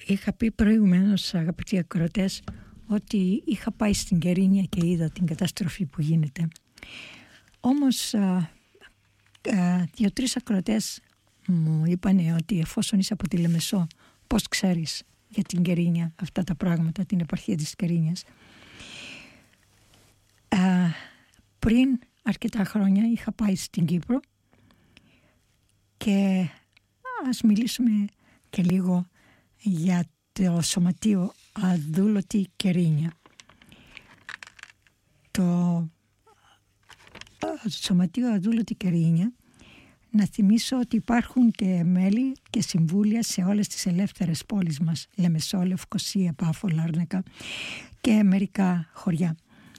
Είχα πει προηγουμένως, αγαπητοί ακροατές, ότι είχα πάει στην Κερίνια και είδα την καταστροφή που γίνεται. Όμως 2-3 ακροατές μου είπανε ότι εφόσον είσαι από τη Λεμεσό, πώς ξέρεις για την Κερίνια αυτά τα πράγματα, την επαρχία της Κερίνιας. Πριν αρκετά χρόνια είχα πάει στην Κύπρο και ας μιλήσουμε και λίγο για το Σωματείο Αδούλωτη Κερίνια. Το Σωματείο Αδούλωτη Κερίνια, να θυμίσω ότι υπάρχουν και μέλη και συμβούλια σε όλες τις ελεύθερες πόλεις μας, Λεμεσό, Λευκοσία, Πάφο, Λάρνακα και μερικά χωριά.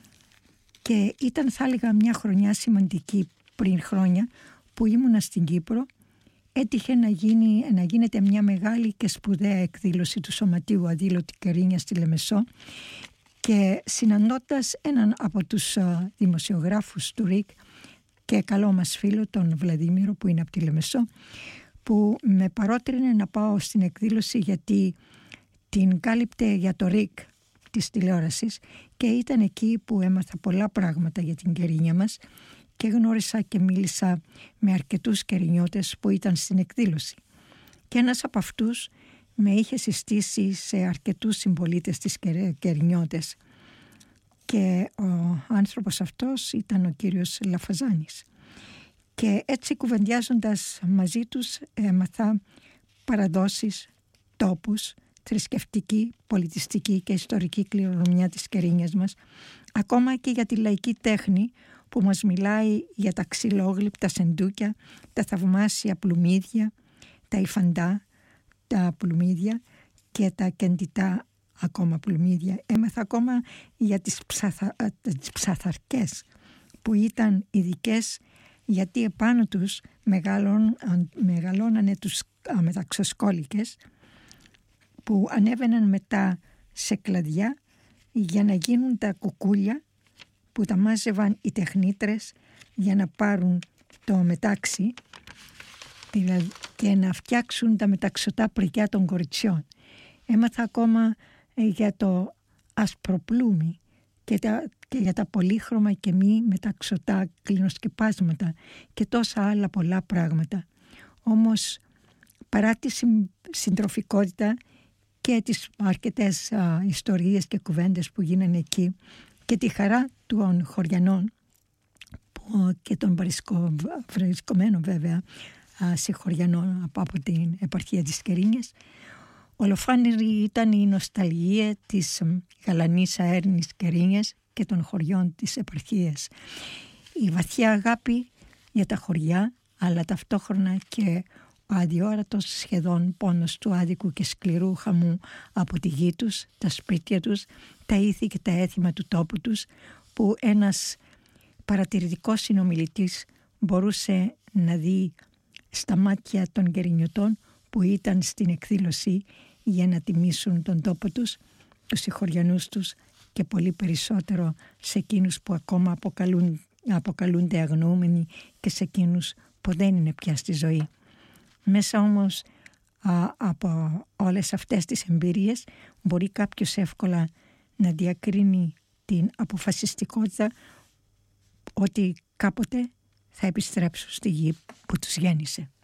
Και ήταν, θα έλεγα, μια χρονιά σημαντική πριν χρόνια που ήμουνα στην Κύπρο. Έτυχε να γίνεται μια μεγάλη και σπουδαία εκδήλωση του Σωματείου Αδούλωτη Κερίνια στη Λεμεσό και συναντώντας έναν από τους δημοσιογράφους του ΡΙΚ και καλό μας φίλο, τον Βλαδίμηρο, που είναι από τη Λεμεσό, που με παρότρινε να πάω στην εκδήλωση γιατί την κάλυπτε για το ΡΙΚ της τηλεόρασης και ήταν εκεί που έμαθα πολλά πράγματα για την Κερίνια μας και γνώρισα και μίλησα με αρκετούς Κερινιώτες που ήταν στην εκδήλωση. Και ένας από αυτούς με είχε συστήσει σε αρκετούς συμπολίτες της Κερινιώτες και ο άνθρωπος αυτός ήταν ο κύριος Λαφαζάνης. Και έτσι, κουβεντιάζοντας μαζί τους, έμαθα παραδόσεις, τόπους, θρησκευτική, πολιτιστική και ιστορική κληρονομιά της Κερίνιας μας, ακόμα και για τη λαϊκή τέχνη που μας μιλάει για τα ξυλόγλυπτα σεντούκια, τα θαυμάσια πλουμίδια, τα υφαντά, τα πλουμίδια και τα κεντητά ακόμα πλουμίδια. Έμαθα ακόμα για τις ψαθαρκές που ήταν ειδικές γιατί επάνω τους μεγαλώνανε τους μεταξοσκόλικες που ανέβαιναν μετά σε κλαδιά για να γίνουν τα κουκούλια που τα μάζευαν οι τεχνίτρες για να πάρουν το μετάξι και να φτιάξουν τα μεταξωτά πρικιά των κοριτσιών. Έμαθα ακόμα για το ασπροπλούμι και για τα πολύχρωμα και μη μεταξωτά κλινοσκεπάσματα και τόσα άλλα πολλά πράγματα. Όμως παρά τη συντροφικότητα και τις αρκετές ιστορίες και κουβέντες που γίνανε εκεί και τη χαρά των χωριανών και των βρισκομένων βέβαια σε χωριανών από την επαρχία της Κερίνιας, ολοφάνερη ήταν η νοσταλγία της γαλανής αέρνης Κερίνιας και των χωριών της επαρχίας. Η βαθιά αγάπη για τα χωριά, αλλά ταυτόχρονα και ο αδιόρατος σχεδόν πόνος του άδικου και σκληρού χαμού από τη γη τους, τα σπίτια τους, τα ήθη και τα έθιμα του τόπου τους, που ένας παρατηρητικός συνομιλητής μπορούσε να δει στα μάτια των Κερινιωτών που ήταν στην εκδήλωση για να τιμήσουν τον τόπο τους, τους συγχωριανούς τους και πολύ περισσότερο σε εκείνους που ακόμα αποκαλούνται αγνοούμενοι και σε εκείνους που δεν είναι πια στη ζωή. Μέσα όμως από όλες αυτές τις εμπειρίες μπορεί κάποιος εύκολα να διακρίνει την αποφασιστικότητα ότι κάποτε θα επιστρέψουν στη γη που τους γέννησε.